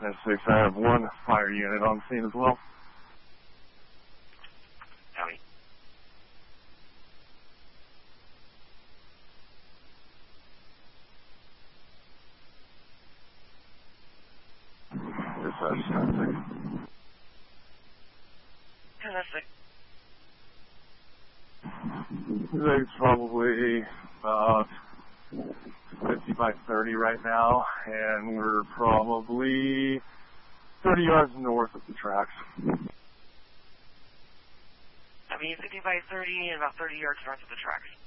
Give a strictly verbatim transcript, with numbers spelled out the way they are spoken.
S six, I have one fire unit on scene as well. Copy. Dispatch, ten six. ten six. It's probably about fifty by thirty right now, and we're probably thirty yards north of the tracks. I mean, fifty by thirty and about thirty yards north of the tracks.